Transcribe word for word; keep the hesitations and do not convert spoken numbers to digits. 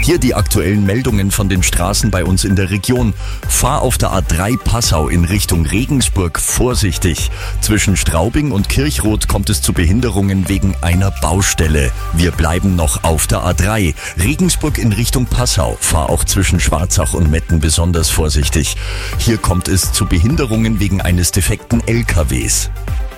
Hier die aktuellen Meldungen von den Straßen bei uns in der Region. Fahr auf der A drei Passau in Richtung Regensburg vorsichtig. Zwischen Straubing und Kirchroth kommt es zu Behinderungen wegen einer Baustelle. Wir bleiben noch auf der A drei. Regensburg in Richtung Passau. Fahr auch zwischen Schwarzach und Metten besonders vorsichtig. Hier kommt es zu Behinderungen wegen eines defekten L K Ws.